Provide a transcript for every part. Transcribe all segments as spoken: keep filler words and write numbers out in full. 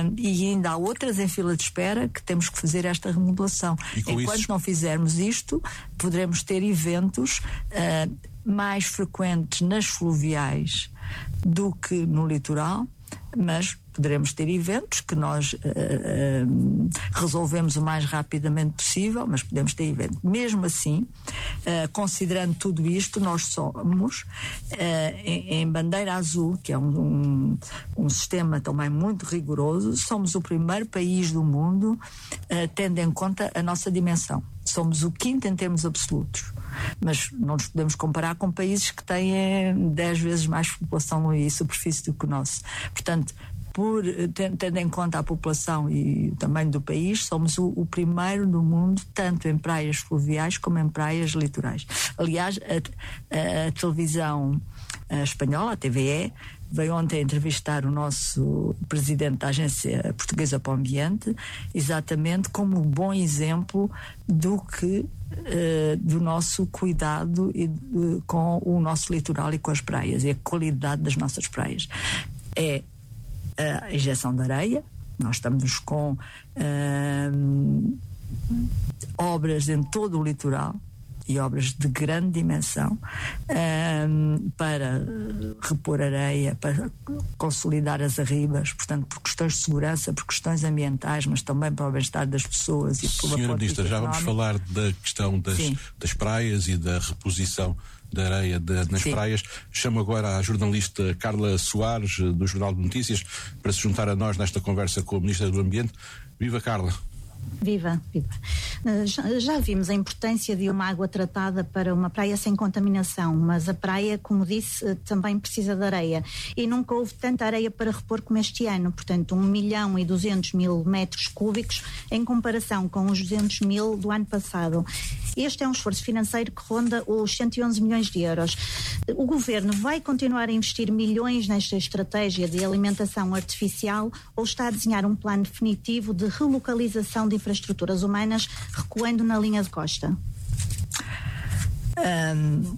Uh, e ainda há outras em fila de espera que temos que fazer esta remodelação. Enquanto isso... não fizermos isto, poderemos ter eventos uh, mais frequentes nas fluviais do que no litoral, mas poderemos ter eventos que nós uh, uh, resolvemos o mais rapidamente possível, mas podemos ter eventos. Mesmo assim, uh, considerando tudo isto, nós somos, uh, em, em bandeira azul, que é um, um, um sistema também muito rigoroso, somos o primeiro país do mundo, uh, tendo em conta a nossa dimensão. Somos o quinto em termos absolutos, mas não nos podemos comparar com países que têm dez vezes mais população e superfície do que o nosso. Portanto, por, tendo em conta a população e o tamanho do país, somos o, o primeiro do mundo, tanto em praias fluviais como em praias litorais. Aliás, a, a, a televisão a espanhola, a T V E, veio ontem entrevistar o nosso presidente da Agência Portuguesa para o Ambiente, exatamente como um bom exemplo do que uh, do nosso cuidado e, uh, com o nosso litoral e com as praias, e a qualidade das nossas praias. É a injeção de areia. Nós estamos com uh, obras em todo o litoral e obras de grande dimensão uh, para repor areia, para consolidar as arribas, portanto, por questões de segurança, por questões ambientais, mas também para o bem-estar das pessoas. E Senhora Ministra, já vamos falar da questão das, das praias e da reposição da areia de, nas Sim. praias. Chamo agora a jornalista Carla Soares, do Jornal de Notícias, para se juntar a nós nesta conversa com a Ministra do Ambiente. Viva, Carla! Viva, viva. Já, já vimos a importância de uma água tratada para uma praia sem contaminação, mas a praia, como disse, também precisa de areia. E nunca houve tanta areia para repor como este ano, portanto, um milhão e duzentos mil metros cúbicos em comparação com os duzentos mil do ano passado. Este é um esforço financeiro que ronda os cento e onze milhões de euros. O Governo vai continuar a investir milhões nesta estratégia de alimentação artificial ou está a desenhar um plano definitivo de relocalização de infraestruturas humanas recuando na linha de costa? Um,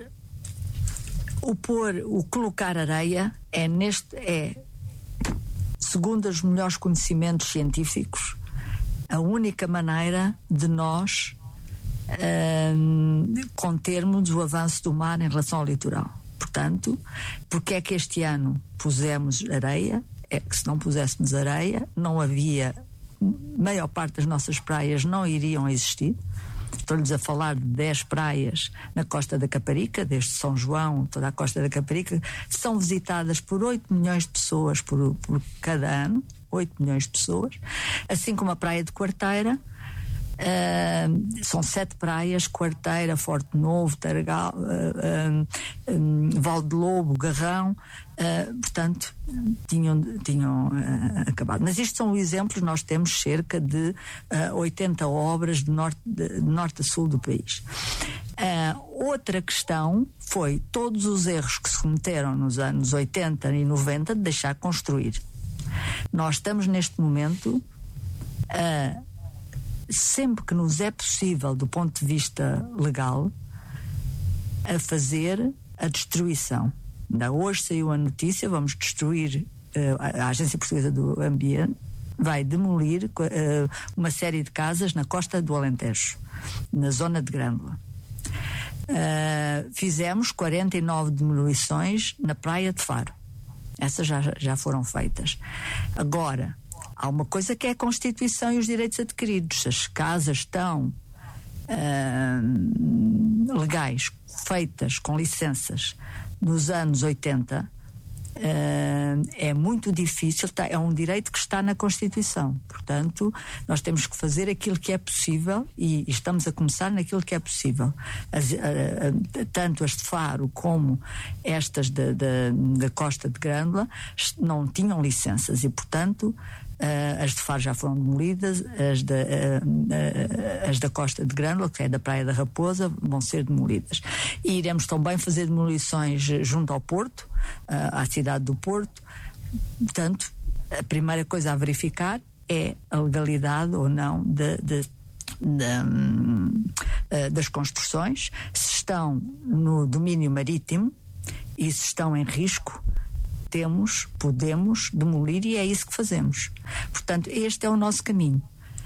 o pôr, o colocar areia é neste, é, segundo os melhores conhecimentos científicos, a única maneira de nós um, contermos o avanço do mar em relação ao litoral. Portanto, porque é que este ano pusemos areia? É que se não puséssemos areia, não havia, maior parte das nossas praias não iriam existir. Estou-lhes a falar de dez praias na Costa da Caparica, desde São João, toda a Costa da Caparica, são visitadas por oito milhões de pessoas por, por cada ano, oito milhões de pessoas, assim como a Praia de Quarteira. Uh, são sete praias: Quarteira, Forte Novo, Targal, uh, uh, um, Val de Lobo, Garrão, uh, portanto tinham, tinham uh, acabado. Mas isto são exemplos. Nós temos cerca de uh, oitenta obras de norte, de, de norte a sul do país. Uh, outra questão foi todos os erros que se cometeram nos anos oitenta e noventa de deixar construir. Nós estamos neste momento a uh, sempre que nos é possível, do ponto de vista legal, a fazer a destruição. Ainda hoje saiu a notícia: vamos destruir, uh, a Agência Portuguesa do Ambiente vai demolir uh, uma série de casas na costa do Alentejo, na zona de Grândola. Uh, fizemos quarenta e nove demolições na Praia de Faro. Essas já, já foram feitas. Agora, há uma coisa que é a Constituição e os direitos adquiridos. Se as casas estão uh, legais, feitas com licenças nos anos oitenta, uh, é muito difícil, tá, é um direito que está na Constituição. Portanto, nós temos que fazer aquilo que é possível e, e estamos a começar naquilo que é possível. As, uh, uh, tanto as de Faro como estas da, da, da Costa de Grândola não tinham licenças e, portanto, Uh, as de Faro já foram demolidas, as da, uh, uh, as da Costa de Grândola, que é da Praia da Raposa, vão ser demolidas. E iremos também fazer demolições junto ao Porto, uh, à cidade do Porto. Portanto, a primeira coisa a verificar é a legalidade ou não de, de, de, um, uh, das construções, se estão no domínio marítimo e se estão em risco temos, podemos demolir e é isso que fazemos. Portanto, este é o nosso caminho.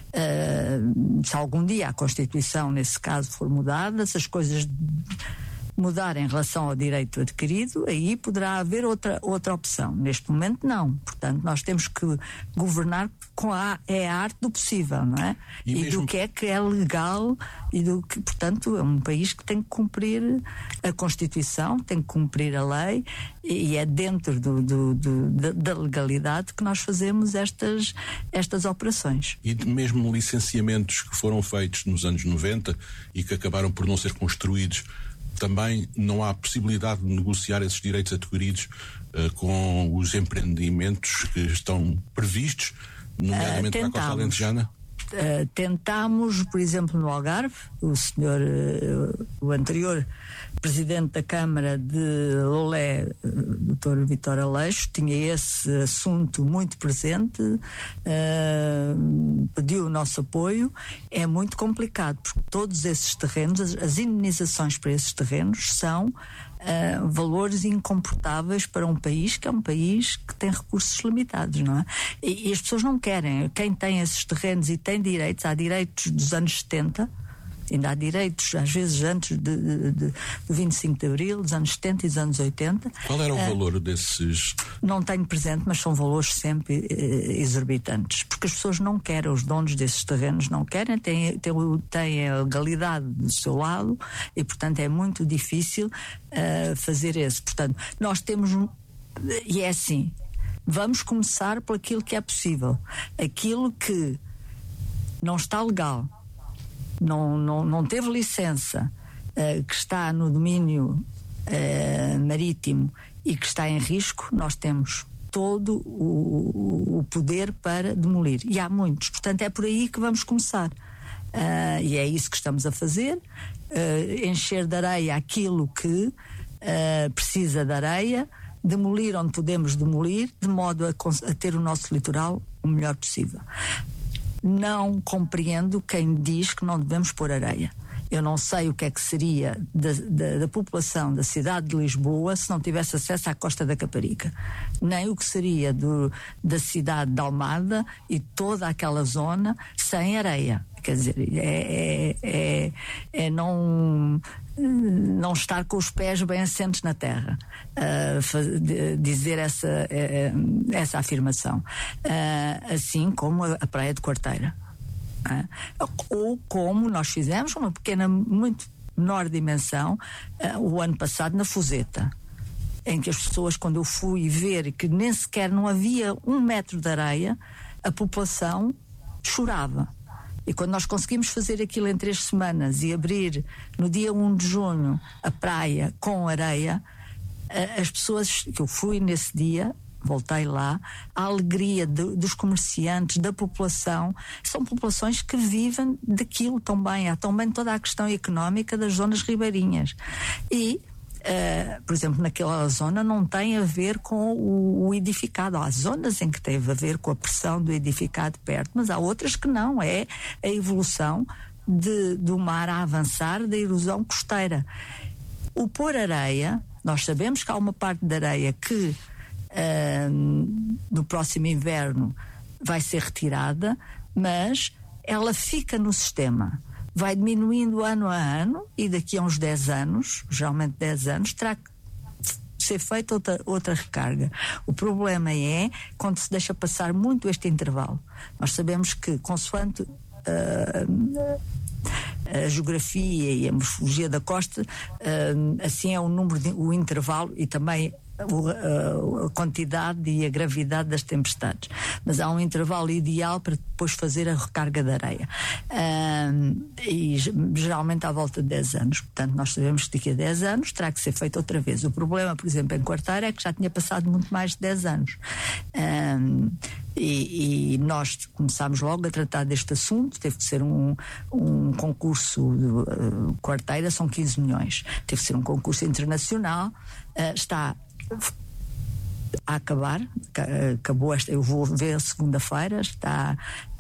Uh, se algum dia a Constituição, nesse caso, for mudada, se as coisas mudar em relação ao direito adquirido, aí poderá haver outra, outra opção. Neste momento, não. Portanto, nós temos que governar com a, é a arte do possível, não é? E, e mesmo... do que é que é legal e do que, portanto, é um país que tem que cumprir a Constituição, tem que cumprir a lei e é dentro do, do, do, da, da legalidade que nós fazemos estas, estas operações. E mesmo licenciamentos que foram feitos nos anos noventa e que acabaram por não ser construídos, também não há possibilidade de negociar esses direitos adquiridos uh, com os empreendimentos que estão previstos, nomeadamente uh, para a Costa Alentejana? Uh, tentámos, por exemplo, no Algarve, o senhor, uh, o anterior presidente da Câmara de Lolé, doutor Vítor Aleixo, tinha esse assunto muito presente, uh, pediu o nosso apoio. É muito complicado, porque todos esses terrenos, as, as indenizações para esses terrenos são uh, valores incomportáveis para um país que é um país que tem recursos limitados, não é? E, e as pessoas não querem. Quem tem esses terrenos e tem direitos, há direitos dos anos setenta, ainda há direitos, às vezes antes de, de, de, do vinte e cinco de Abril, dos anos setenta e dos anos oitenta. Qual era o uh, valor desses? Não tenho presente, mas são valores sempre uh, exorbitantes, porque as pessoas não querem, os donos desses terrenos não querem, têm, têm, têm a legalidade do seu lado e, portanto, é muito difícil uh, fazer isso. Portanto, nós temos, e é assim, vamos começar por aquilo que é possível. Aquilo que não está legal, Não, não, não teve licença, uh, que está no domínio uh, marítimo e que está em risco, nós temos todo o, o poder para demolir. E há muitos. Portanto, é por aí que vamos começar. Uh, e é isso que estamos a fazer. Uh, encher de areia aquilo que uh, precisa de areia, demolir onde podemos demolir, de modo a, a ter o nosso litoral o melhor possível. Não compreendo quem diz que não devemos pôr areia. Eu não sei o que é que seria da, da, da população da cidade de Lisboa se não tivesse acesso à Costa da Caparica. Nem o que seria do, da cidade de Almada e toda aquela zona sem areia. Quer dizer, é, é, é, é não, não estar com os pés bem assentes na terra, uh, faz, de, dizer essa, uh, essa afirmação. Uh, assim como a, a Praia de Quarteira. Uh, ou como nós fizemos, uma pequena, muito menor dimensão, uh, o ano passado na Fuseta, em que as pessoas, quando eu fui ver que nem sequer não havia um metro de areia, a população chorava. E quando nós conseguimos fazer aquilo em três semanas e abrir no dia um de junho a praia com areia, as pessoas que eu fui nesse dia, voltei lá, a alegria de, dos comerciantes, da população, são populações que vivem daquilo tão bem. Há tão bem toda a questão económica das zonas ribeirinhas. E Uh, por exemplo, naquela zona não tem a ver com o, o edificado. Há zonas em que teve a ver com a pressão do edificado perto, mas há outras que não. É a evolução de, do mar a avançar, da erosão costeira. O pôr areia, nós sabemos que há uma parte da areia que uh, no próximo inverno vai ser retirada, mas ela fica no sistema. Vai diminuindo ano a ano e daqui a uns dez anos, geralmente dez anos, terá que ser feita outra, outra recarga. O problema é quando se deixa passar muito este intervalo. Nós sabemos que, consoante uh, a geografia e a morfologia da costa, uh, assim é o número, de, o intervalo e também a quantidade e a gravidade das tempestades, mas há um intervalo ideal para depois fazer a recarga da areia, um, e geralmente à volta de dez anos. Portanto, nós sabemos que daqui a dez anos terá que ser feito outra vez. O problema, por exemplo, em Quarteira é que já tinha passado muito mais de dez anos, um, e, e nós começámos logo a tratar deste assunto. Teve que ser um, um concurso de uh, Quarteira, são quinze milhões, teve que ser um concurso internacional. Uh, está a acabar, acabou esta, eu vou ver segunda-feira, está,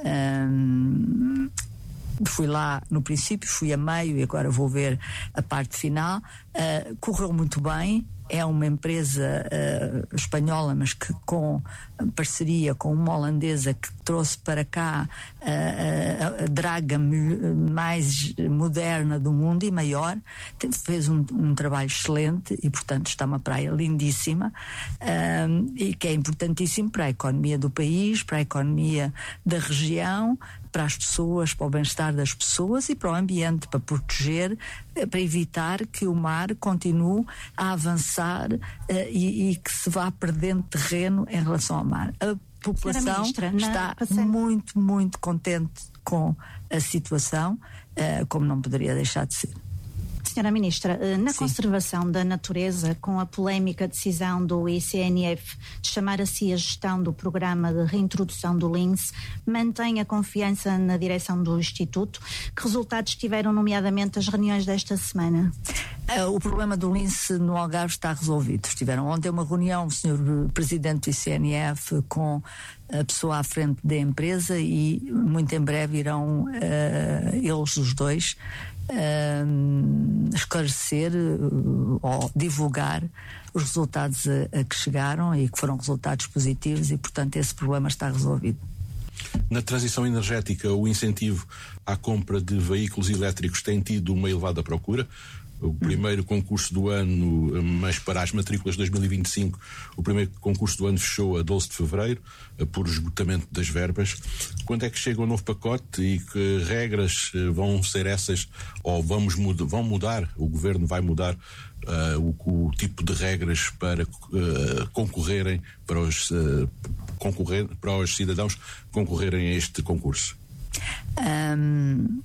hum, fui lá no princípio, fui a meio e agora vou ver a parte final. Uh, correu muito bem, é uma empresa uh, espanhola, mas que com parceria com uma holandesa que trouxe para cá uh, a draga mais moderna do mundo e maior, fez um, um trabalho excelente e, portanto, está uma praia lindíssima uh, e que é importantíssimo para a economia do país, para a economia da região, para as pessoas, para o bem-estar das pessoas e para o ambiente, para proteger, para evitar que o mar continue a avançar uh, e, e que se vá perdendo terreno em relação ao mar. A população Ministra, está passando... muito, muito contente com a situação, uh, como não poderia deixar de ser. Senhora Ministra, na Sim. conservação da natureza, com a polémica decisão do I C N F de chamar a si a gestão do programa de reintrodução do lince, mantém a confiança na direção do Instituto? Que resultados tiveram, nomeadamente, as reuniões desta semana? O problema do lince no Algarve está resolvido. Tiveram ontem uma reunião, o senhor Presidente do I C N F, com a pessoa à frente da empresa e muito em breve irão uh, eles os dois uh, esclarecer uh, ou divulgar os resultados a, a que chegaram e que foram resultados positivos e, portanto, esse problema está resolvido. Na transição energética, o incentivo à compra de veículos elétricos tem tido uma elevada procura. O primeiro concurso do ano, mas para as matrículas de dois mil e vinte e cinco, o primeiro concurso do ano fechou a doze de fevereiro, por esgotamento das verbas. Quando é que chega o novo pacote e que regras vão ser essas, ou vamos mud- vão mudar, o Governo vai mudar uh, o, o tipo de regras para uh, concorrerem, para os, uh, concorrer, para os cidadãos concorrerem a este concurso? Um...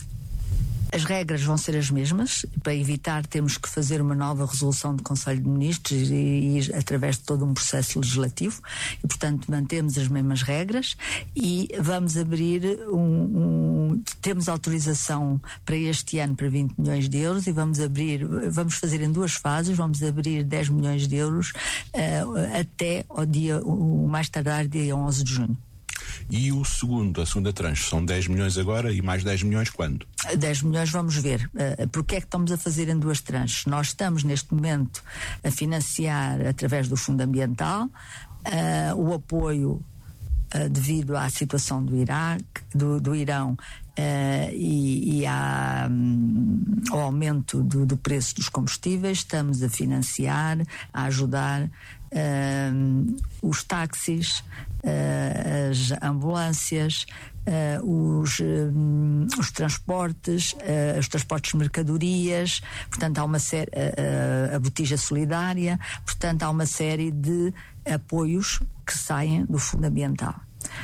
As regras vão ser as mesmas. Para evitar, temos que fazer uma nova resolução do Conselho de Ministros e ir através de todo um processo legislativo e, portanto, mantemos as mesmas regras e vamos abrir um, um temos autorização para este ano para vinte milhões de euros e vamos abrir, vamos fazer em duas fases, vamos abrir dez milhões de euros uh, até ao dia, o mais tardar, dia onze de junho. E o segundo, a segunda tranche, são dez milhões agora e mais dez milhões quando? dez milhões vamos ver. Uh, porque é que estamos a fazer em duas tranches? Nós estamos neste momento a financiar através do Fundo Ambiental uh, o apoio uh, devido à situação do Iraque, do, do Irão uh, e, e à, um, ao aumento do, do preço dos combustíveis. Estamos a financiar, a ajudar uh, os táxis, uh, as ambulâncias, Uh, os, um, os transportes, uh, os transportes de mercadorias, portanto há uma série, uh, uh, a botija solidária, portanto há uma série de apoios que saem do Fundo Ambiental.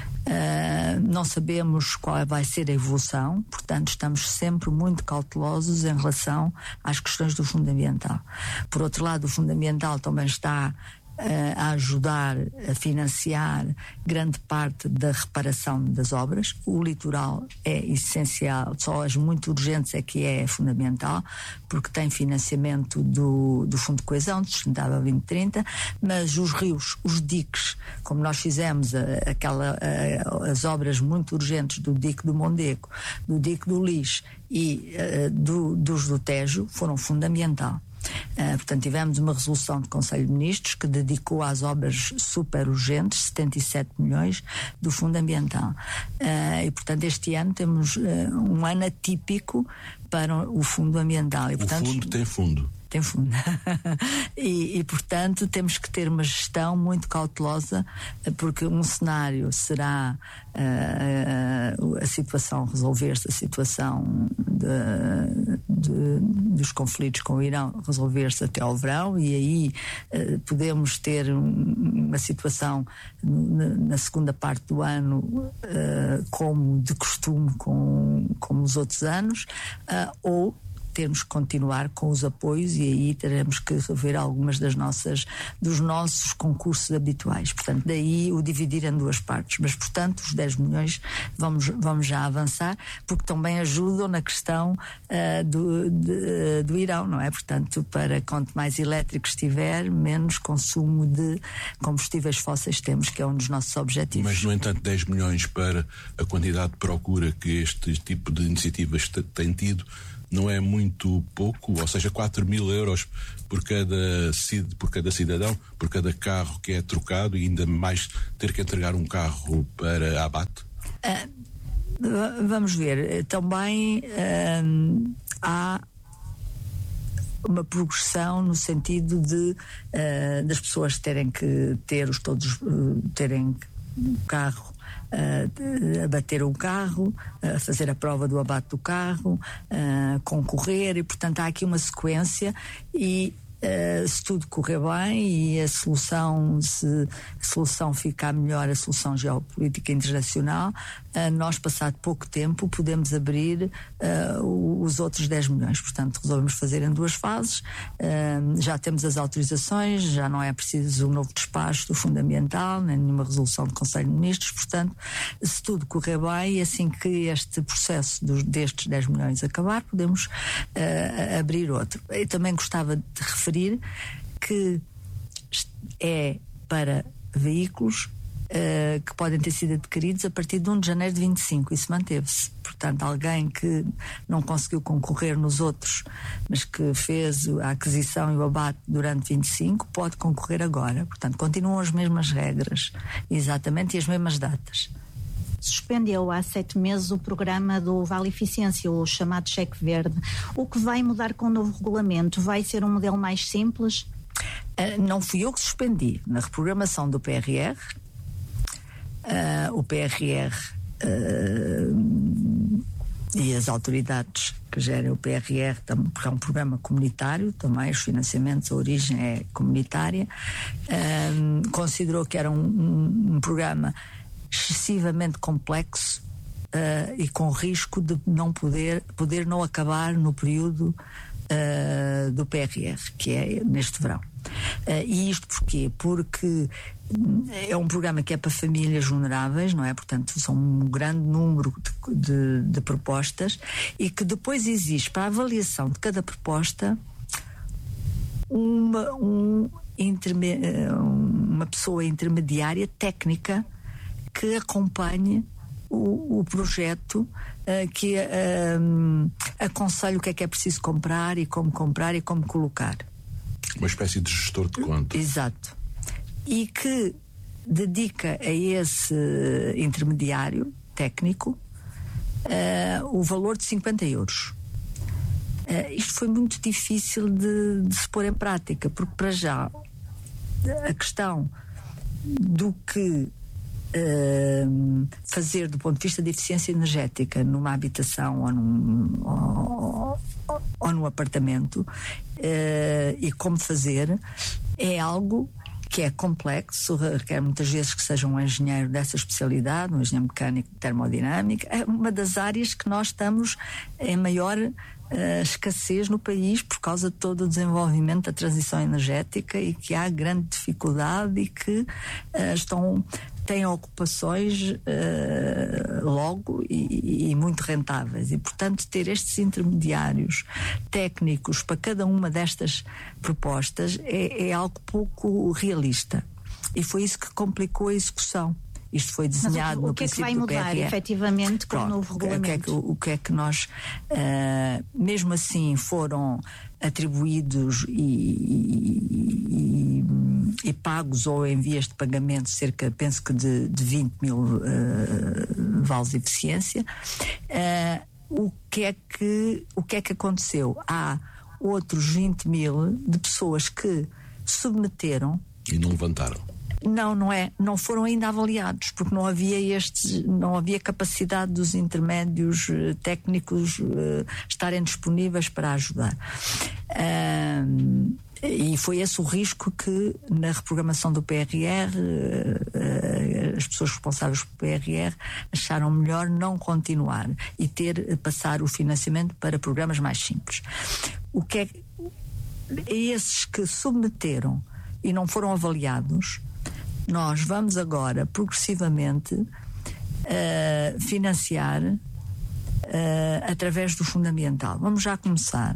Uh, não sabemos qual vai ser a evolução, portanto estamos sempre muito cautelosos em relação às questões do Fundo Ambiental. Por outro lado, o Fundo Ambiental também está a ajudar a financiar grande parte da reparação das obras. O litoral é essencial, só as muito urgentes é que é fundamental, porque tem financiamento do, do Fundo de Coesão, de Sustentável vinte trinta, mas os rios, os diques, como nós fizemos a, aquela, a, as obras muito urgentes do dique do Mondego, do dique do Lis e a, do, dos do Tejo, foram fundamental. Uh, portanto, tivemos uma resolução do Conselho de Ministros que dedicou às obras super urgentes setenta e sete milhões do Fundo Ambiental. Uh, e, portanto, este ano temos uh, um ano atípico para o Fundo Ambiental. E, portanto, o fundo tem fundo. Tem fundo. e, e, portanto, temos que ter uma gestão muito cautelosa, porque um cenário será uh, uh, a situação resolver-se, a situação de, de, dos conflitos com o Irão resolver-se até ao verão, e aí uh, podemos ter um, uma situação na, na segunda parte do ano uh, como de costume com, como os outros anos, uh, ou termos que continuar com os apoios e aí teremos que rever algumas das nossas, dos nossos concursos habituais. Portanto, daí o dividir em duas partes. Mas, portanto, os dez milhões vamos, vamos já avançar, porque também ajudam na questão uh, do, de, do Irão, não é? Portanto, para quanto mais elétrico estiver, menos consumo de combustíveis fósseis temos, que é um dos nossos objetivos. Mas, no entanto, dez milhões para a quantidade de procura que este tipo de iniciativas tem tido, não é muito pouco, ou seja, quatro mil euros por cada, por cada cidadão, por cada carro que é trocado, e ainda mais ter que entregar um carro para a abate? Uh, vamos ver, também uh, há uma progressão no sentido de uh, das pessoas terem que ter os todos uh, terem um carro, uh, abater um carro, uh, fazer a prova do abate do carro, uh, concorrer, e portanto há aqui uma sequência, e Uh, se tudo correr bem e a solução, se a solução ficar melhor, a solução geopolítica internacional, uh, nós, passado pouco tempo, podemos abrir uh, os outros dez milhões. Portanto, resolvemos fazer em duas fases. Uh, já temos as autorizações, já não é preciso um novo despacho do Fundamental, nem nenhuma resolução do Conselho de Ministros. Portanto, se tudo correr bem, e assim que este processo dos, destes dez milhões acabar, podemos uh, abrir outro. Eu também gostava de referir que é para veículos uh, que podem ter sido adquiridos a partir de um de janeiro de vinte e cinco. Isso manteve-se. Portanto, alguém que não conseguiu concorrer nos outros, mas que fez a aquisição e o abate durante vinte e cinco, pode concorrer agora. Portanto, continuam as mesmas regras, exatamente, e as mesmas datas. Suspendeu há sete meses o programa do Vale Eficiência, o chamado cheque verde. O que vai mudar com o novo regulamento? Vai ser um modelo mais simples? Uh, não fui eu que suspendi. Na reprogramação do P R R, uh, o P R R uh, e as autoridades que gerem o P R R, porque é um programa comunitário também, os financiamentos, a origem é comunitária, uh, considerou que era um, um, um programa excessivamente complexo uh, e com risco de não poder, poder não acabar no período uh, do P R R, que é neste verão. Uh, e isto porquê? Porque é um programa que é para famílias vulneráveis, não é? Portanto, são um grande número de, de, de propostas, e que depois existe para a avaliação de cada proposta uma, um interme, uma pessoa intermediária técnica que acompanhe o, o projeto, uh, que uh, aconselhe o que é que é preciso comprar e como comprar e como colocar. Uma espécie de gestor de contas. Exato. E que dedica a esse intermediário técnico uh, o valor de cinquenta euros. Uh, isto foi muito difícil de, de se pôr em prática, porque, para já, a questão do que Uh, fazer do ponto de vista de eficiência energética numa habitação ou num, ou, ou, ou num apartamento, uh, e como fazer, é algo que é complexo, requer muitas vezes que seja um engenheiro dessa especialidade, um engenheiro mecânico de termodinâmica. É uma das áreas que nós estamos em maior uh, escassez no país, por causa de todo o desenvolvimento da transição energética, e que há grande dificuldade, e que uh, estão têm ocupações uh, logo e, e muito rentáveis, e portanto ter estes intermediários técnicos para cada uma destas propostas é, é algo pouco realista, e foi isso que complicou a execução. Isto foi desenhado no princípio do P R R. O que é que vai mudar efetivamente com o novo regulamento? O que é que, o que, é que nós, uh, mesmo assim, foram atribuídos e, e, e, e pagos ou em vias de pagamento cerca, penso que de, de vinte mil uh, vales de eficiência. Uh, o que é que, o que é que aconteceu? Há outros vinte mil de pessoas que submeteram e não levantaram. Não, não é, não foram ainda avaliados, porque não havia estes, não havia capacidade dos intermédios uh, técnicos uh, estarem disponíveis para ajudar. Uh, e foi esse o risco que, na reprogramação do P R R, uh, uh, as pessoas responsáveis pelo P R R acharam melhor não continuar e ter, passar o financiamento para programas mais simples. O que é, esses que submeteram e não foram avaliados, nós vamos agora progressivamente uh, financiar uh, através do Fundamental. Vamos já começar.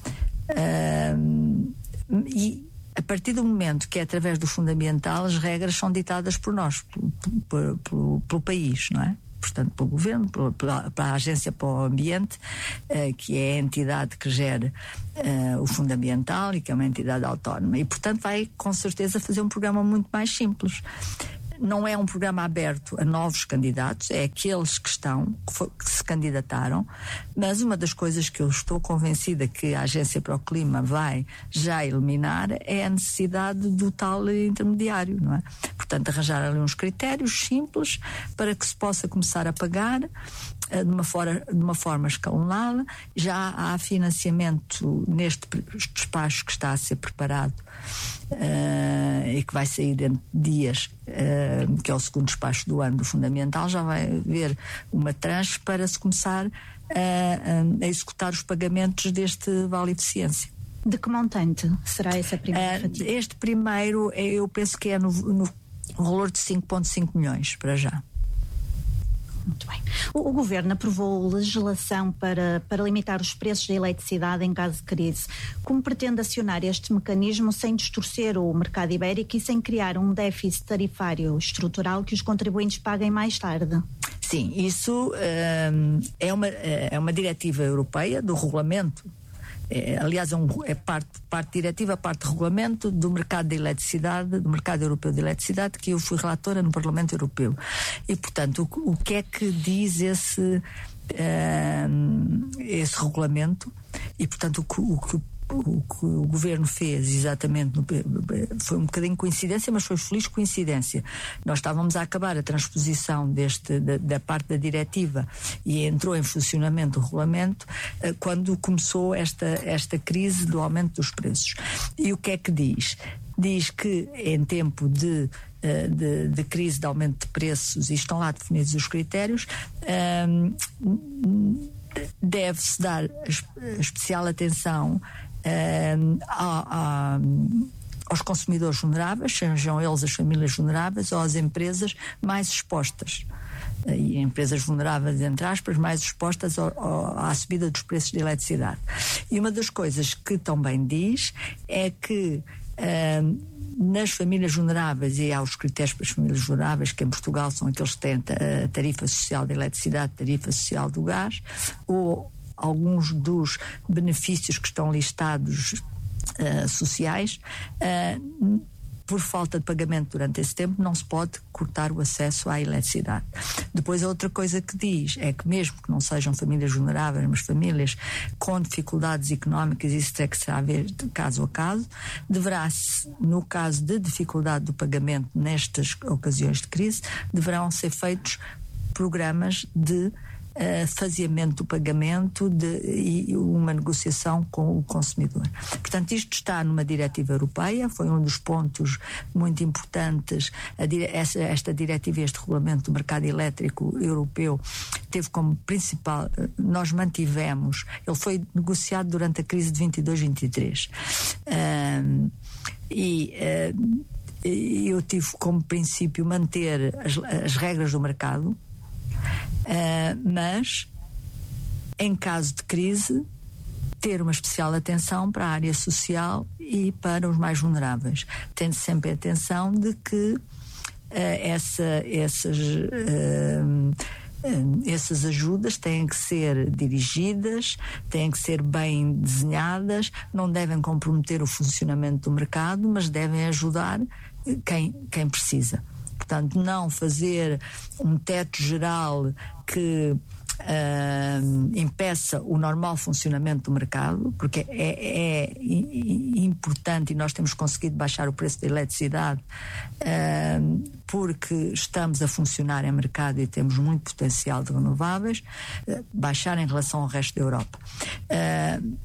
Uh, e a partir do momento que é através do Fundamental, as regras são ditadas por nós, pelo, pelo, pelo, pelo país, não é? portanto, pelo Governo, pela, pela Agência para o Ambiente, uh, que é a entidade que gera uh, o Fundo Ambiental e que é uma entidade autónoma. E, portanto, vai com certeza fazer um programa muito mais simples. Não é um programa aberto a novos candidatos, é aqueles que estão, que, for, que se candidataram, mas uma das coisas que eu estou convencida que a Agência para o Clima vai já eliminar é a necessidade do tal intermediário, não é? Portanto, arranjar ali uns critérios simples para que se possa começar a pagar de uma, fora, de uma forma escalonada. Já há financiamento neste despacho que está a ser preparado uh, e que vai sair dentro de dias, uh, que é o segundo despacho do ano do Fundamental. Já vai haver uma tranche para se começar a, a executar os pagamentos deste Vale Eficiência. De que montante será essa primeira uh, fatia? Este primeiro, eu penso que é no, no valor de cinco vírgula cinco milhões para já. Muito bem. O, o Governo aprovou legislação para, para limitar os preços da eletricidade em caso de crise. Como pretende acionar este mecanismo sem distorcer o mercado ibérico e sem criar um déficit tarifário estrutural que os contribuintes paguem mais tarde? Sim, isso hum, é, uma, é uma diretiva europeia do regulamento. É, aliás, é, um, é parte, parte diretiva, parte regulamento do mercado de eletricidade, do mercado europeu de eletricidade, que eu fui relatora no Parlamento Europeu. E, portanto, o, o que é que diz esse, uh, esse regulamento? E, portanto, o que o, o, o, que o Governo fez exatamente no, foi um bocadinho coincidência, mas foi feliz coincidência. Nós estávamos a acabar a transposição deste, da, da parte da diretiva e entrou em funcionamento o regulamento uh, quando começou esta, esta crise do aumento dos preços. E o que é que diz? Diz que em tempo de, uh, de, de crise de aumento de preços, e estão lá definidos os critérios, uh, deve-se dar especial atenção Uh, a, a, aos consumidores vulneráveis, sejam eles as famílias vulneráveis ou as empresas mais expostas. Uh, e empresas vulneráveis, entre aspas, mais expostas ao, ao, à subida dos preços de eletricidade. E uma das coisas que também diz é que uh, nas famílias vulneráveis, e há os critérios para as famílias vulneráveis, que em Portugal são aqueles que têm a tarifa social da eletricidade, tarifa social do gás, ou alguns dos benefícios que estão listados uh, sociais, uh, por falta de pagamento durante esse tempo não se pode cortar o acesso à eletricidade. Depois a outra coisa que diz é que mesmo que não sejam famílias vulneráveis, mas famílias com dificuldades económicas, isso tem que ser a ver de caso a caso, deverá, no caso de dificuldade do pagamento nestas ocasiões de crise, deverão ser feitos programas de Uh, faziamento do pagamento de, e uma negociação com o consumidor. Portanto, isto está numa diretiva europeia, foi um dos pontos muito importantes. A, essa, esta diretiva e este regulamento do mercado elétrico europeu teve como principal, nós mantivemos, ele foi negociado durante a crise de vinte e dois, vinte e três. Uh, e uh, eu tive como princípio manter as, as regras do mercado. Uh, mas em caso de crise ter uma especial atenção para a área social e para os mais vulneráveis, tendo sempre a atenção de que uh, essa, essas uh, uh, essas ajudas têm que ser dirigidas, têm que ser bem desenhadas, não devem comprometer o funcionamento do mercado, mas devem ajudar quem, quem precisa. Portanto, não fazer um teto geral que uh, impeça o normal funcionamento do mercado, porque é, é importante e nós temos conseguido baixar o preço da eletricidade uh, porque estamos a funcionar em mercado e temos muito potencial de renováveis, uh, baixar em relação ao resto da Europa. Uh,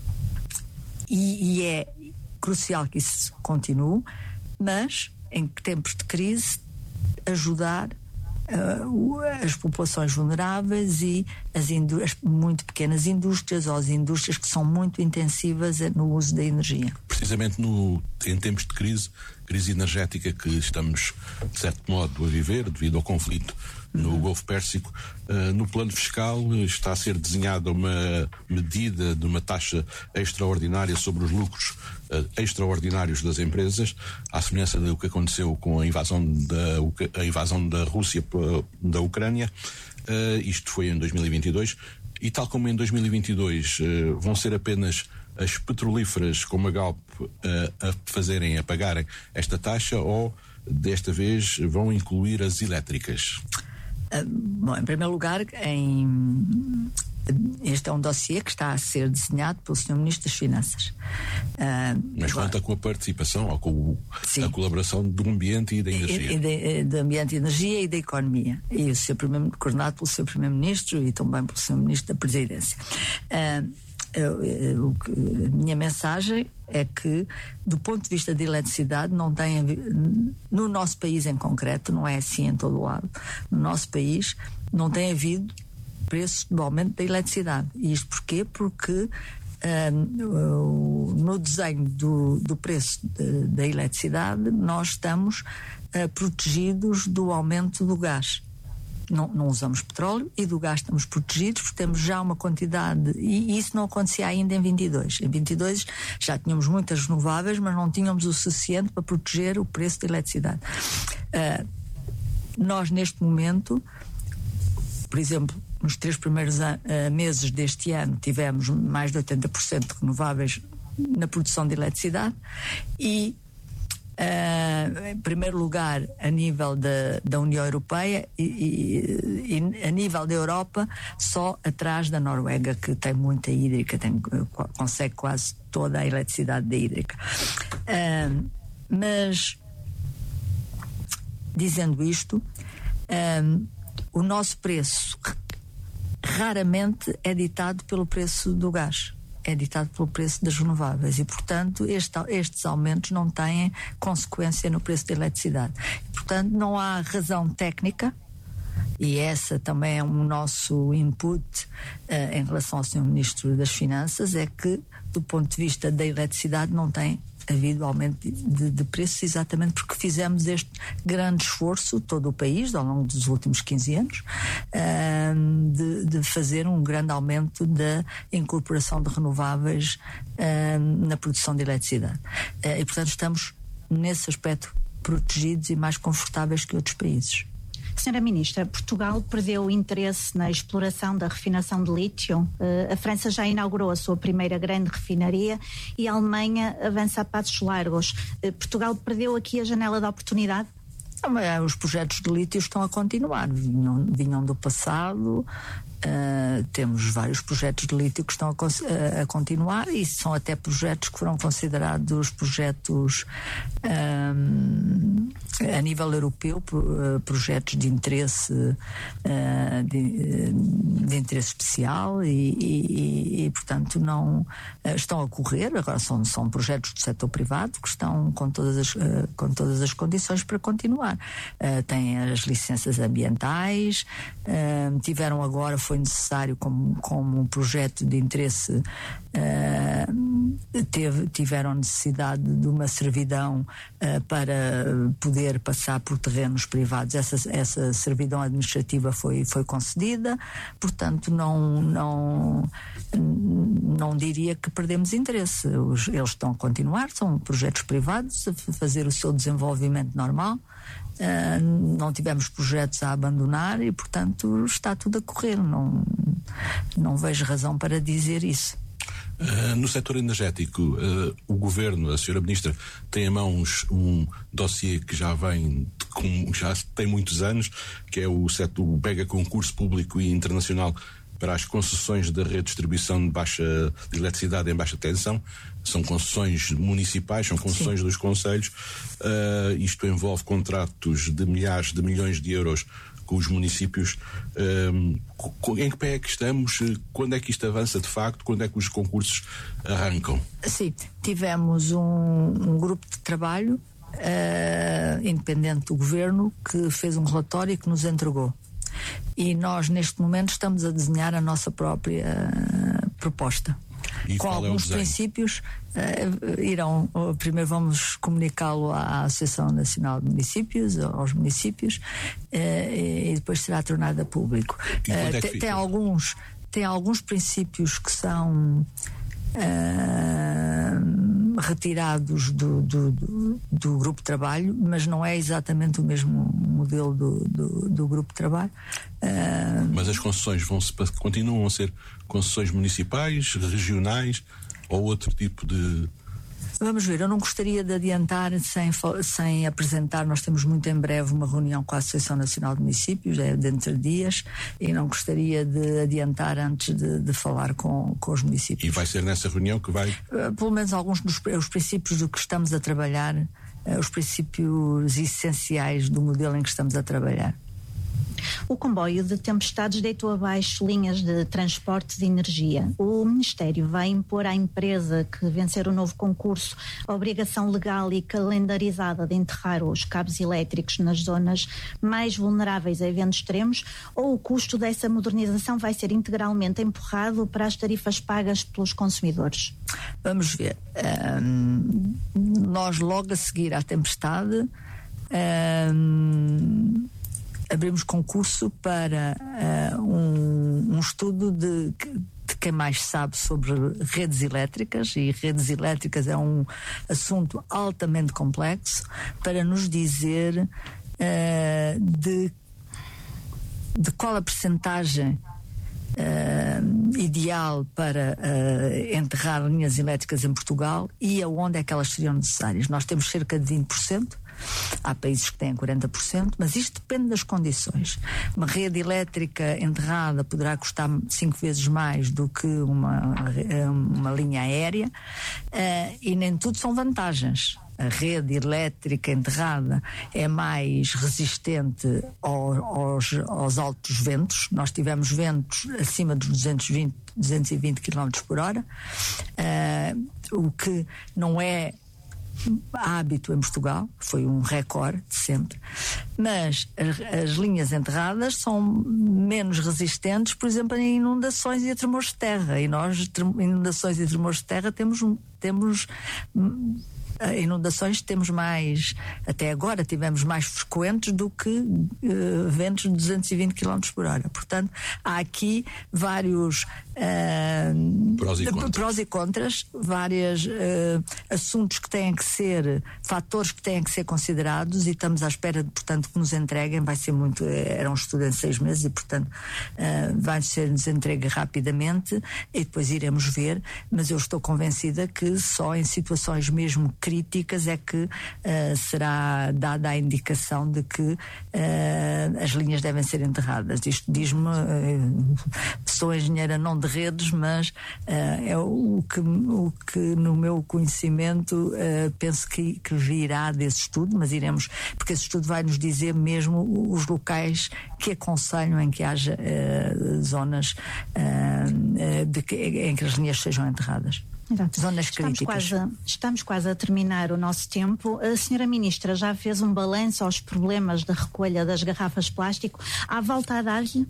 e, e é crucial que isso continue, mas em tempos de crise ajudar uh, as populações vulneráveis e as, as muito pequenas indústrias ou as indústrias que são muito intensivas no uso da energia. Precisamente no, em tempos de crise, crise energética que estamos, de certo modo, a viver devido ao conflito no uhum. Golfo Pérsico, uh, no plano fiscal está a ser desenhada uma medida de uma taxa extraordinária sobre os lucros uh, extraordinários das empresas, à semelhança do que aconteceu com a invasão da, a invasão da Rússia da Ucrânia. Uh, isto foi em dois mil e vinte e dois, e tal como em dois mil e vinte e dois uh, vão ser apenas as petrolíferas como a Galp uh, a fazerem, a pagarem esta taxa, ou desta vez vão incluir as elétricas? Uh, bom, em primeiro lugar, em, este é um dossiê que está a ser desenhado pelo senhor Ministro das Finanças. Uh, Mas agora, conta com a participação ou com o, a colaboração do ambiente e da energia. E, e de, do ambiente e energia e da economia. E o seu primeiro, coordenado pelo seu Primeiro-Ministro e também pelo senhor Ministro da Presidência. Uh, Eu, eu, a minha mensagem é que, do ponto de vista de eletricidade, não tem, no nosso país em concreto, não é assim em todo o lado, no nosso país não tem havido preços de aumento da eletricidade. E isto porquê? Porque uh, no desenho do, do preço de, da eletricidade nós estamos uh, protegidos do aumento do gás. Não, não usamos petróleo, e do gás estamos protegidos porque temos já uma quantidade, e isso não acontecia ainda em vinte e dois. Em vinte e dois já tínhamos muitas renováveis, mas não tínhamos o suficiente para proteger o preço da eletricidade. Uh, nós neste momento, por exemplo, nos três primeiros uh, meses deste ano tivemos mais de oitenta por cento de renováveis na produção de eletricidade, e Uh, em primeiro lugar a nível da, da União Europeia e, e, e a nível da Europa só atrás da Noruega, que tem muita hídrica, tem, consegue quase toda a eletricidade da hídrica. Uh, mas dizendo isto, uh, o nosso preço raramente é ditado pelo preço do gás, é ditado pelo preço das renováveis, e portanto este, estes aumentos não têm consequência no preço da eletricidade. E, portanto não há razão técnica, e essa também é um nosso input uh, em relação ao senhor Ministro das Finanças, é que do ponto de vista da eletricidade não tem havido aumento de, de preços, exatamente porque fizemos este grande esforço, todo o país, ao longo dos últimos quinze anos, uh, de, de fazer um grande aumento da incorporação de renováveis uh, na produção de eletricidade. Uh, e, portanto, estamos, nesse aspecto, protegidos e mais confortáveis que outros países. Senhora Ministra, Portugal perdeu interesse na exploração da refinação de lítio. Uh, a França já inaugurou a sua primeira grande refinaria e a Alemanha avança a passos largos. Uh, Portugal perdeu aqui a janela de oportunidade? Os projetos de lítio estão a continuar, vinham, vinham do passado. Uh, temos vários projetos de lítio que estão a, a continuar, e são até projetos que foram considerados projetos um, a nível europeu, projetos de interesse uh, de, de interesse especial, e, e, e portanto não uh, estão a correr. Agora são, são projetos do setor privado que estão com todas as, uh, com todas as condições para continuar. Uh, têm as licenças ambientais, uh, tiveram agora, foi necessário como, como um projeto de interesse, uh, teve, tiveram necessidade de uma servidão uh, para poder passar por terrenos privados. Essa, essa servidão administrativa foi, foi concedida, portanto não, não, não diria que perdemos interesse. Os, eles estão a continuar, são projetos privados, a fazer o seu desenvolvimento normal. Uh, não tivemos projetos a abandonar e, portanto, está tudo a correr. Não, não vejo razão para dizer isso. Uh, no setor energético, uh, o Governo, a senhora Ministra, tem em mãos um dossiê que já vem, com, já tem muitos anos, que é o, setor, o mega concurso público e internacional para as concessões da rede de distribuição de, baixa, de eletricidade em baixa tensão. São concessões municipais, são concessões Sim. dos concelhos. Uh, isto envolve contratos de milhares de milhões de euros com os municípios. Uh, em que pé é que estamos? Quando é que isto avança de facto? Quando é que os concursos arrancam? Sim, tivemos um, um grupo de trabalho uh, independente do Governo que fez um relatório e que nos entregou. E nós, neste momento, estamos a desenhar a nossa própria uh, proposta. E com alguns é princípios, uh, irão, uh, primeiro vamos comunicá-lo à Associação Nacional de Municípios, aos municípios, uh, e depois será tornado a público. E uh, é tem, tem, alguns, tem alguns princípios que são Uh, retirados do, do, do, do grupo de trabalho, mas não é exatamente o mesmo modelo do, do, do grupo de trabalho. Uh, mas as concessões vão -se, continuam a ser concessões municipais, regionais ou outro tipo de... Vamos ver, eu não gostaria de adiantar sem, sem apresentar, nós temos muito em breve uma reunião com a Associação Nacional de Municípios, é dentro de dias, e não gostaria de adiantar antes de, de falar com, com os municípios. E vai ser nessa reunião que vai... Uh, pelo menos alguns dos os princípios do que estamos a trabalhar, uh, os princípios essenciais do modelo em que estamos a trabalhar. O comboio de tempestades deitou abaixo linhas de transporte de energia. O Ministério vai impor à empresa que vencer o novo concurso a obrigação legal e calendarizada de enterrar os cabos elétricos nas zonas mais vulneráveis a eventos extremos, ou o custo dessa modernização vai ser integralmente empurrado para as tarifas pagas pelos consumidores? Vamos ver. Um, nós logo a seguir à tempestade um, abrimos concurso para uh, um, um estudo de, de quem mais sabe sobre redes elétricas, e redes elétricas é um assunto altamente complexo, para nos dizer uh, de, de qual a percentagem uh, ideal para uh, enterrar linhas elétricas em Portugal e aonde é que elas seriam necessárias. Nós temos cerca de vinte por cento. Há países que têm quarenta por cento, mas isto depende das condições. Uma rede elétrica enterrada poderá custar cinco vezes mais do que uma, uma linha aérea, uh, e nem tudo são vantagens. A rede elétrica enterrada é mais resistente ao, aos, aos altos ventos. Nós tivemos ventos acima dos duzentos e vinte quilómetros por hora, uh, o que não é hábito em Portugal, foi um recorde de sempre, mas as, as linhas enterradas são menos resistentes, por exemplo, a inundações e a tremores de terra, e nós, inundações e tremores de terra, temos, temos inundações temos mais, até agora tivemos mais frequentes do que uh, ventos de duzentos e vinte quilómetros por hora. Portanto, há aqui vários uh, prós, e prós e contras, vários uh, assuntos que têm que ser, fatores que têm que ser considerados, e estamos à espera, portanto, que nos entreguem. Vai ser muito, era um estudo em seis meses e, portanto, uh, vai ser-nos entregue rapidamente e depois iremos ver, mas eu estou convencida que só em situações mesmo críticas é que uh, será dada a indicação de que uh, as linhas devem ser enterradas. Isto diz-me, uh, sou engenheira não de redes, mas uh, é o que, o que no meu conhecimento uh, penso que, que virá desse estudo, mas iremos, porque esse estudo vai nos dizer mesmo os locais que aconselham em que haja uh, zonas uh, de que, em que as linhas sejam enterradas. Exato. Zonas estamos críticas. Quase, estamos quase a terminar o nosso tempo. A senhora Ministra já fez um balanço aos problemas da recolha das garrafas de plástico. Há volta a dar-lhe?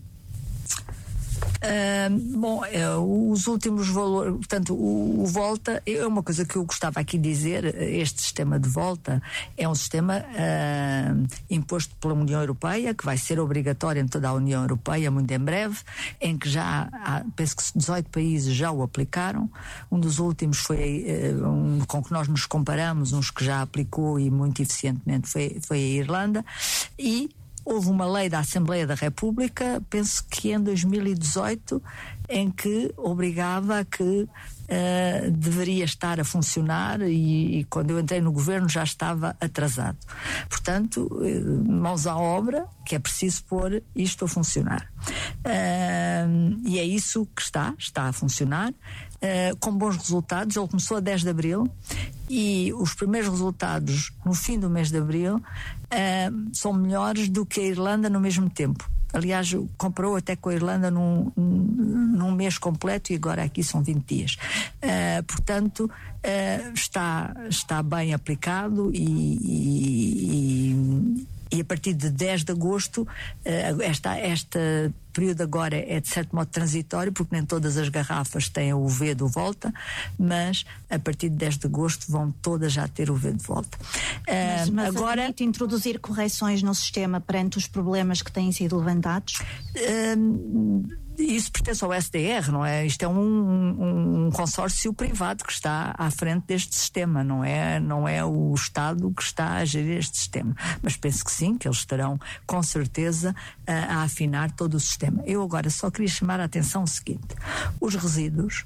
Uh, bom, é, os últimos valores, portanto, o, o Volta é uma coisa que eu gostava aqui de dizer. Este sistema de Volta é um sistema uh, imposto pela União Europeia, que vai ser obrigatório em toda a União Europeia muito em breve, em que já há, penso que dezoito países já o aplicaram. Um dos últimos foi uh, um com que nós nos comparamos, uns que já aplicou e muito eficientemente foi, foi a Irlanda. E houve uma lei da Assembleia da República, penso que em dois mil e dezoito, em que obrigava a que uh, deveria estar a funcionar, e, e quando eu entrei no governo já estava atrasado. Portanto, uh, mãos à obra, que é preciso pôr isto a funcionar. Uh, e é isso que está, está a funcionar, uh, com bons resultados. Ele começou a dez de abril e os primeiros resultados no fim do mês de abril uh, são melhores do que a Irlanda no mesmo tempo. Aliás, comparou até com a Irlanda num, num mês completo, e agora aqui são vinte dias. Uh, portanto, uh, está, está bem aplicado, e, e, e a partir de dez de agosto, esta, esta período agora é de certo modo transitório, porque nem todas as garrafas têm o V de volta, mas a partir de dez de agosto vão todas já ter o V de volta. Mas, mas agora admite introduzir correções no sistema perante os problemas que têm sido levantados? Um, Isso pertence ao S D R, não é? Isto é um, um, um consórcio privado que está à frente deste sistema, não é, não é o Estado que está a gerir este sistema. Mas penso que sim, que eles estarão com certeza a, a afinar todo o sistema. Eu agora só queria chamar a atenção o seguinte: os resíduos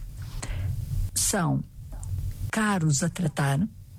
são caros a tratar.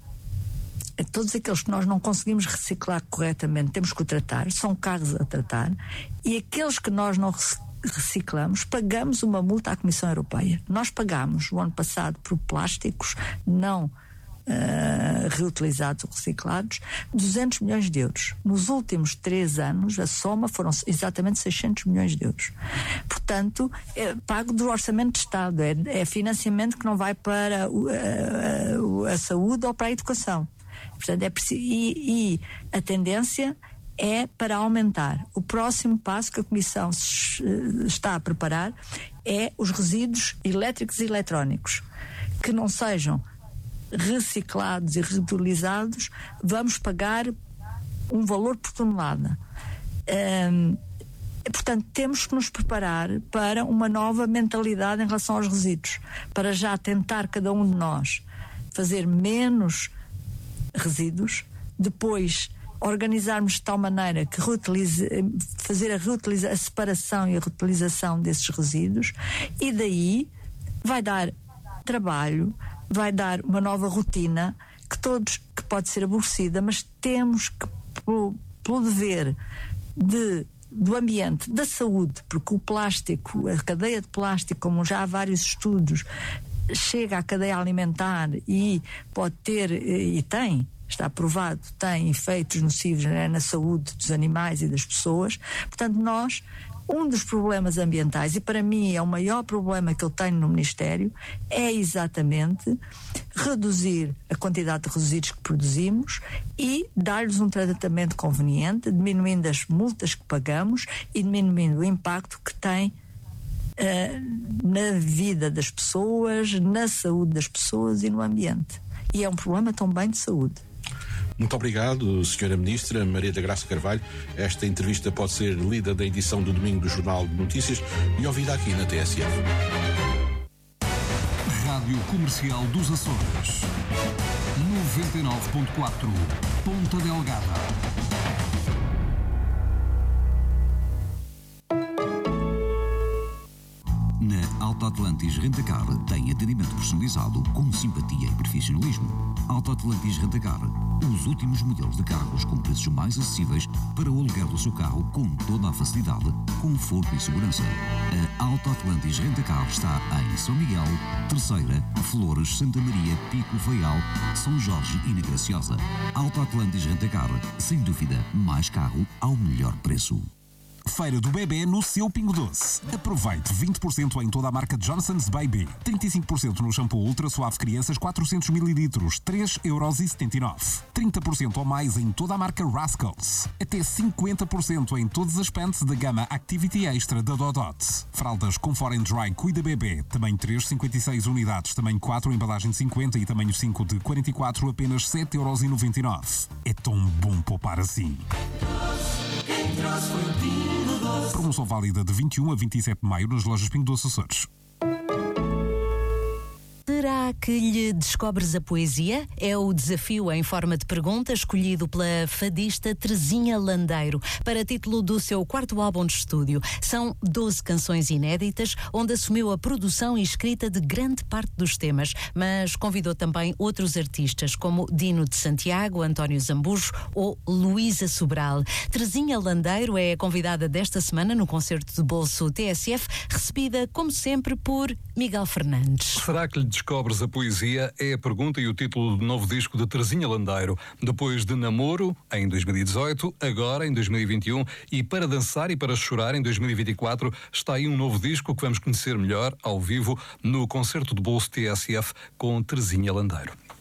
Todos aqueles que nós não conseguimos reciclar corretamente, temos que o tratar, são caros a tratar, e aqueles que nós não reciclamos, pagamos uma multa à Comissão Europeia. Nós pagamos o ano passado por plásticos não uh, reutilizados ou reciclados duzentos milhões de euros. Nos últimos três anos a soma foram exatamente seiscentos milhões de euros. Portanto, é pago do Orçamento de Estado, é, é financiamento que não vai para a, a, a saúde ou para a educação. Portanto, é preciso, e, e a tendência é para aumentar. O próximo passo que a Comissão está a preparar é os resíduos elétricos e eletrónicos, que não sejam reciclados e reutilizados, vamos pagar um valor por tonelada. Hum, portanto, temos que nos preparar para uma nova mentalidade em relação aos resíduos, para já tentar cada um de nós fazer menos resíduos, depois organizarmos de tal maneira que reutilize, fazer a, reutiliza, a separação e a reutilização desses resíduos, e daí vai dar trabalho, vai dar uma nova rotina que todos, que pode ser aborrecida, mas temos que, pelo, pelo dever de, do ambiente, da saúde, porque o plástico, a cadeia de plástico, como já há vários estudos, chega à cadeia alimentar e pode ter, e tem, está provado, tem efeitos nocivos, né, na saúde dos animais e das pessoas. Portanto, nós, um dos problemas ambientais, e para mim é o maior problema que eu tenho no Ministério, é exatamente reduzir a quantidade de resíduos que produzimos e dar-lhes um tratamento conveniente, diminuindo as multas que pagamos e diminuindo o impacto que tem uh, na vida das pessoas, na saúde das pessoas e no ambiente. E é um problema também de saúde. Muito obrigado, senhora Ministra Maria da Graça Carvalho. Esta entrevista pode ser lida da edição do domingo do Jornal de Notícias e ouvida aqui na T S F. Rádio Comercial dos Açores, noventa e nove ponto quatro, Ponta Delgada. Na Alta Atlantis Rentacar tem atendimento personalizado com simpatia e profissionalismo. Alta Atlantis Rentacar, os últimos modelos de carros com preços mais acessíveis para o aluguer do seu carro com toda a facilidade, conforto e segurança. A Alta Atlantis Rentacar está em São Miguel, Terceira, Flores, Santa Maria, Pico, Faial, São Jorge e na Graciosa. Alta Atlantis Rentacar, sem dúvida, mais carro ao melhor preço. Feira do Bebê no seu Pingo Doce. Aproveite vinte por cento em toda a marca Johnson's Baby. trinta e cinco por cento no shampoo Ultra Suave Crianças quatrocentos mililitros, três euros e setenta e nove. trinta por cento ou mais em toda a marca Rascals. Até cinquenta por cento em todas as pants da gama Activity Extra da Dodot. Fraldas Comfort and Dry Cuida Bebê. Tamanho três, cinquenta e seis unidades. Tamanho quatro, embalagem de cinquenta e tamanho cinco de quarenta e quatro, apenas sete euros e noventa e nove. É tão bom poupar assim. Promoção válida de vinte e um a vinte e sete de maio nas lojas Pingo Doce Açores. Será que lhe descobres a poesia? É o desafio em forma de pergunta escolhido pela fadista Terezinha Landeiro para título do seu quarto álbum de estúdio. São doze canções inéditas, onde assumiu a produção e escrita de grande parte dos temas, mas convidou também outros artistas como Dino de Santiago, António Zambujo ou Luísa Sobral. Terezinha Landeiro é a convidada desta semana no concerto de bolso T S F, recebida, como sempre, por Miguel Fernandes. Será que lhe descobres a poesia? É a pergunta e o título do novo disco de Terezinha Landeiro. Depois de Namoro, em dois mil e dezoito, agora em dois mil e vinte e um e Para Dançar e Para Chorar em dois mil e vinte e quatro, está aí um novo disco que vamos conhecer melhor ao vivo no concerto de bolso T S F com Terezinha Landeiro.